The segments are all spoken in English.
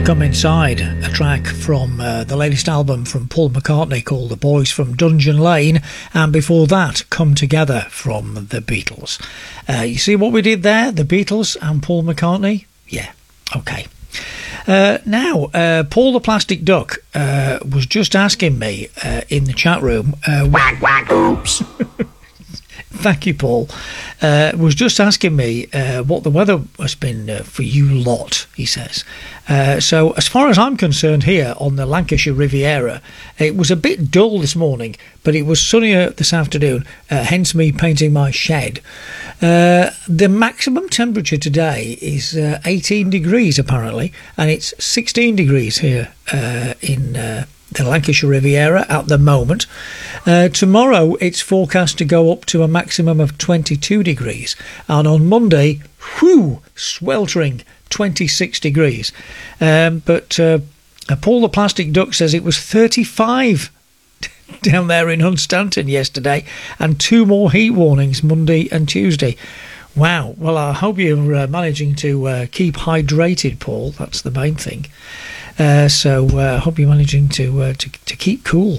Come Inside, a track from the latest album from Paul McCartney called The Boys from Dungeon Lane, and before that, Come Together from the Beatles. You see what we did there? The Beatles and Paul McCartney? Yeah, okay. Now, Paul the Plastic Duck was just asking me in the chat room, whack, whack, oops. Thank you, Paul. Was just asking me what the weather has been for you lot, he says. So as far as I'm concerned here on the Lancashire Riviera, it was a bit dull this morning, but it was sunnier this afternoon, hence me painting my shed. The maximum temperature today is 18 degrees apparently, and it's 16 degrees here in the Lancashire Riviera at the moment. Tomorrow it's forecast to go up to a maximum of 22 degrees, and on Monday, sweltering 26 degrees. But Paul the Plastic Duck says it was 35 down there in Hunstanton yesterday, and 2 more heat warnings Monday and Tuesday. Wow. Well, I hope you're managing to keep hydrated, Paul. That's the main thing. So I hope you're managing to keep cool.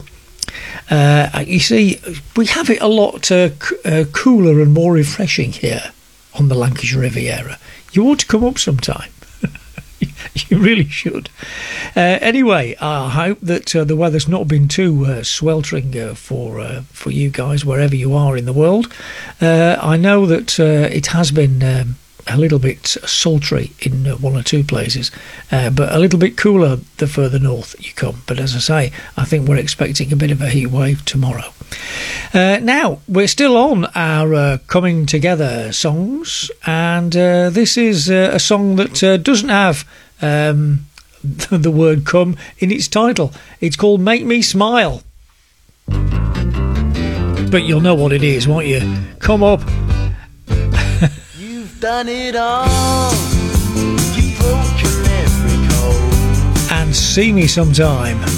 You see, we have it a lot cooler and more refreshing here on the Lancashire Riviera. You ought to come up sometime. You really should. Anyway, I hope that the weather's not been too sweltering for you guys wherever you are in the world. I know that it has been a little bit sultry in 1 or 2 places, but a little bit cooler the further north you come. But as I say, I think we're expecting a bit of a heat wave tomorrow. Now, we're still on our Coming Together songs, and this is a song that doesn't have the word come in its title. It's called Make Me Smile. But you'll know what it is, won't you? Come up. Done it all. You've broken every code. And see me sometime.